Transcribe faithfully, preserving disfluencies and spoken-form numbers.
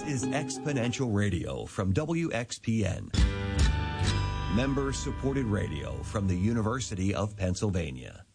is Exponential Radio from W X P N. Member-supported radio from the University of Pennsylvania.